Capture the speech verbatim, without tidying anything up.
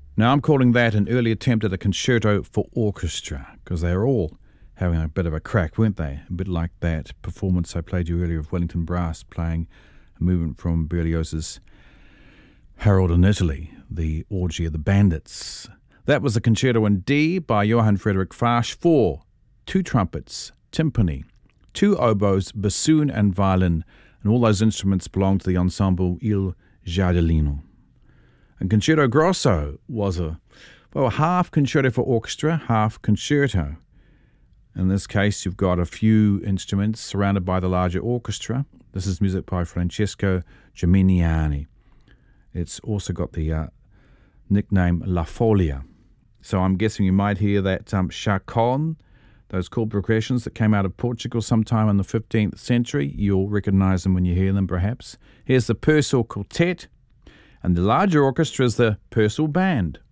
Now, I'm calling that an early attempt at a concerto for orchestra, because they were all having a bit of a crack, weren't they? A bit like that performance I played you earlier of Wellington Brass playing a movement from Berlioz's Harold in Italy, the Orgy of the Bandits. That was a concerto in D by Johann Friedrich Fasch for two trumpets, timpani, two oboes, bassoon and violin, and all those instruments belong to the ensemble Il Giardellino. And Concerto Grosso was a, well, half concerto for orchestra, half concerto. In this case, you've got a few instruments surrounded by the larger orchestra. This is music by Francesco Geminiani. It's also got the uh, nickname La Folia. So I'm guessing you might hear that um, chaconne, those chord progressions that came out of Portugal sometime in the fifteenth century. You'll recognize them when you hear them, perhaps. Here's the Purcell Quartet, and the larger orchestra is the Purcell Band.